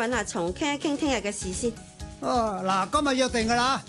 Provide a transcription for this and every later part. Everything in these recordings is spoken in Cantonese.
揾阿松傾一傾聽日嘅事先。 哦，嗱，今日約定噶啦。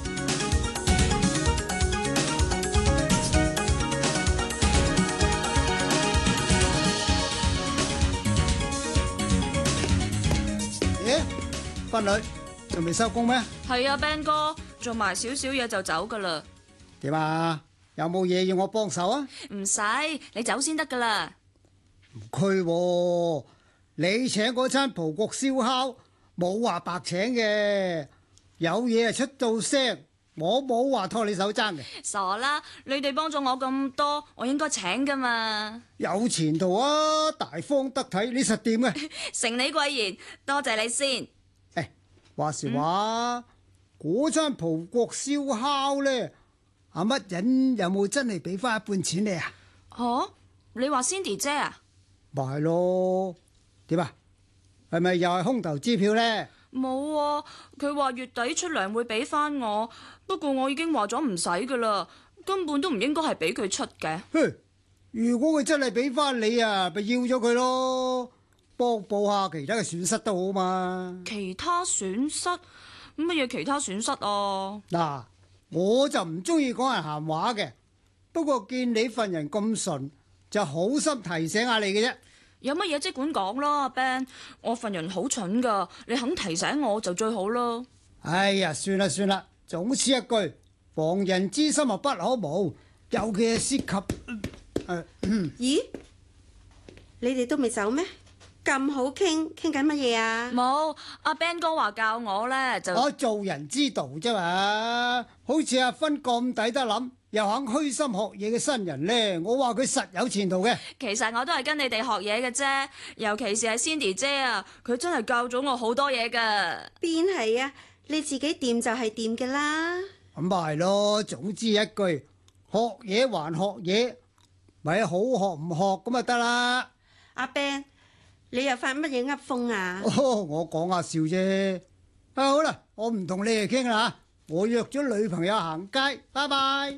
咦，芬女仲未收工咩？ 係啊 ，Ben 哥，做埋少少嘢就走噶啦。 點啊？有冇嘢要我幫手啊？ 唔使，你走先得噶啦。 唔拘喎，你請嗰餐葡國燒烤冇話白請嘅，有嘢係出到聲，我冇話拖你手踭嘅。 傻啦，你哋幫咗我咁多，我應該請噶嘛。 有前途啊，大方得體，你實掂嘅。 承你貴言，多謝你先。 誒，話時話，嗰餐葡國燒烤咧，阿乜人有冇真係俾翻一半錢你啊？ 哦，你話 Cindy 姐啊？ 咪係咯，點啊？係咪又係空頭支票咧？ 冇啊，佢話月底出糧會俾翻我，不過我已經話咗唔使噶啦，根本都唔應該係俾佢出嘅。 哼，如果佢真係俾翻你啊，咪要咗佢咯，幫補下其他嘅損失都好嘛。 其他損失？乜嘢其他損失啊？ 嗱，我就唔中意講人閒話嘅，不過見你份人咁純，就好心提醒下你嘅啫。 有乜嘢即管講啦，阿 Ben，我份人好蠢噶，你肯提醒我就最好咯。 哎呀，算啦算啦，總之一句，防人之心啊不可無，尤其係涉及咦？你哋都未走咩？咁好傾緊乜嘢啊？ 冇，阿 Ben 哥話教我呢，就我做人之道啫嘛，好似阿芬咁抵得諗，又肯虛心學嘢嘅新人呢，我話佢實有前途嘅。 其實我都係跟你哋學嘢嘅啫，尤其是係 Cindy 姐啊，佢真係教咗我好多嘢噶。 邊係啊？你自己掂就係掂嘅啦。 咁咪係咯，總之一句，學嘢還學嘢，咪好學唔學咁就得啦。 阿 Ben，你又發乜嘢噏風啊？ 哦，我講下笑啫。啊，好啦，我唔同你哋傾啦，我約咗女朋友行街，拜拜。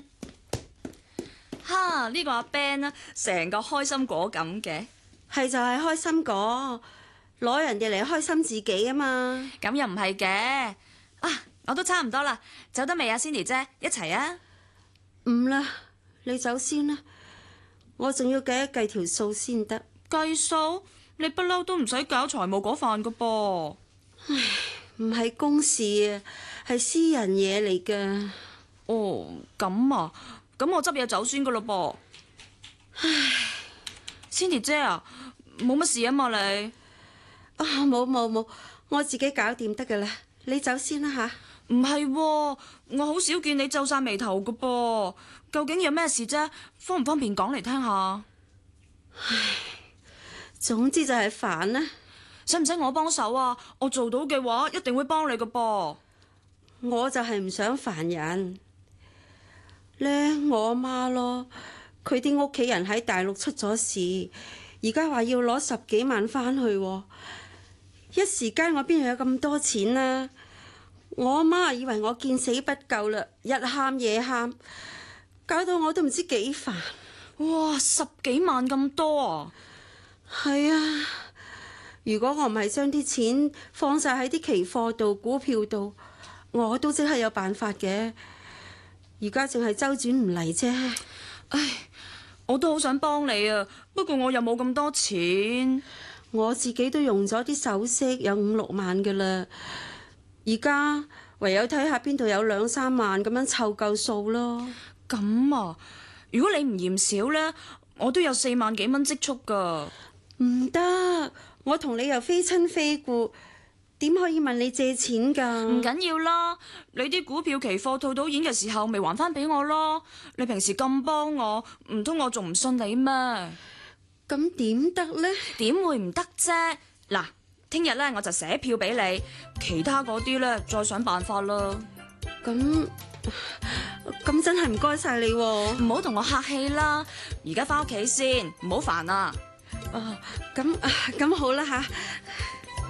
哈，呢個阿 Ben 啊，成個開心果咁嘅。 係就係開心果，攞人哋嚟開心自己啊嘛。 咁又唔係嘅。啊，我都差唔多啦，走得未啊 Cindy 姐？一齊啊！ 唔啦，你走先啦，我仲要計一計條數先得。 計數？你不嬲都唔使搞財務嗰飯噶噃。 唔係公事啊，係私人嘢嚟噶。 哦，咁啊，咁我執嘢走先噶咯噃。唉 Cindy 姐啊，冇乜事啊嘛你？ 啊，冇，我自己搞掂得噶啦。你走先啦吓。 唔係喎，我好少見你皺晒眉頭噶噃。究竟有咩事啫？方唔方便講嚟聽下？ 總之就係煩啦。 使唔使我幫手啊？我做到嘅話，一定會幫你噶噃。 我就係唔想煩人咧，我阿媽咯，佢啲屋企人喺大陸出咗事，而家話要攞10幾萬返去，一時間我邊有咁多錢啊？我阿媽以為我見死不救啦，日喊夜喊，搞到我都唔知幾煩。 哇，10幾萬咁多啊！ 係啊，如果我唔係將啲錢放晒喺啲期貨度、股票度，我都即係有辦法嘅。而家淨係周轉唔嚟啫。 唉，我都好想幫你啊，不過我又冇咁多錢。 我自己都用咗啲首飾，有5、6萬㗎啦。而家唯有睇下邊度有2、3萬咁樣湊夠數咯。 咁啊，如果你唔嫌少呢，我都有4萬幾蚊積蓄噶。 唔得，我同你又非親非故，點可以問你借錢㗎？ 唔緊要啦，你啲股票期貨套到現嘅時候，咪還翻俾我咯。你平時咁幫我，唔通我仲唔信你咩？ 咁點得呢？ 點會唔得啫？嗱，聽日呢，我就寫票俾你，其他嗰啲呢，再想辦法啦。 咁真係唔該晒你喎。 唔好同我客氣啦，而家翻屋企先，唔好煩啊。 哦，咁好啦吓。